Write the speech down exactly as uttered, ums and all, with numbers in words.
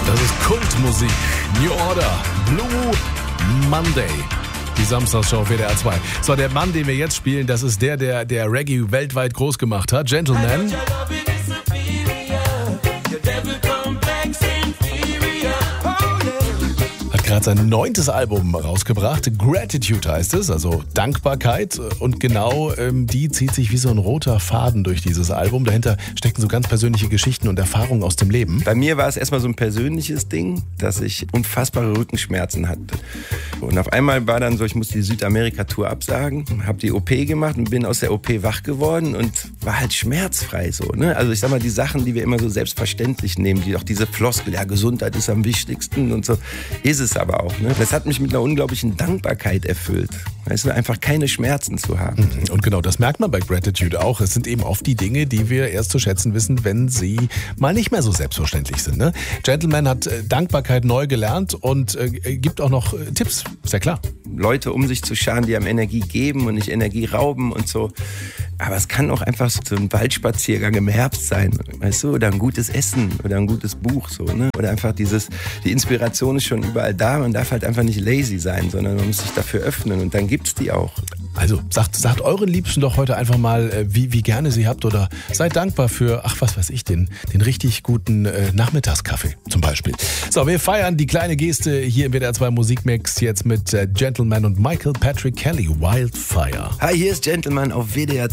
Das ist Kultmusik. New Order, Blue Monday. Die Samstagsschau auf W D R zwei. So, der Mann, den wir jetzt spielen, das ist der, der, der Reggae weltweit groß gemacht hat. Gentleman. Hat gerade sein neuntes Album rausgebracht. Gratitude heißt es, also Dankbarkeit. Und genau ähm, die zieht sich wie so ein roter Faden durch dieses Album. Dahinter stecken so ganz persönliche Geschichten und Erfahrungen aus dem Leben. Bei mir war es erstmal so ein persönliches Ding, dass ich unfassbare Rückenschmerzen hatte. Und auf einmal war dann so, ich musste die Südamerika-Tour absagen, habe die O P gemacht und bin aus der O P wach geworden und war halt schmerzfrei so. Ne? Also ich sag mal, die Sachen, die wir immer so selbstverständlich nehmen, die auch diese Floskel, ja, Gesundheit ist am wichtigsten und so, ist es aber auch. Ne? Das hat mich mit einer unglaublichen Dankbarkeit erfüllt. Weißt du, einfach keine Schmerzen zu haben. Und genau, das merkt man bei Gratitude auch. Es sind eben oft die Dinge, die wir erst zu schätzen wissen, wenn sie mal nicht mehr so selbstverständlich sind. Ne? Gentleman hat äh, Dankbarkeit neu gelernt und äh, gibt auch noch äh, Tipps, ist ja klar. Leute um sich zu scharen, die einem Energie geben und nicht Energie rauben und so. Aber es kann auch einfach so ein Waldspaziergang im Herbst sein, weißt du, oder ein gutes Essen oder ein gutes Buch, so, ne? Oder einfach dieses, die Inspiration ist schon überall da, man darf halt einfach nicht lazy sein, sondern man muss sich dafür öffnen und dann gibt's die auch. Also sagt, sagt euren Liebsten doch heute einfach mal, äh, wie, wie gerne sie habt oder seid dankbar für, ach was weiß ich, den, den richtig guten äh, Nachmittagskaffee zum Beispiel. So, wir feiern die kleine Geste hier im W D R zwei Musikmix jetzt mit äh, Gentleman und Michael Patrick Kelly, Wildfire. Hi, hier ist Gentleman auf W D R zwei.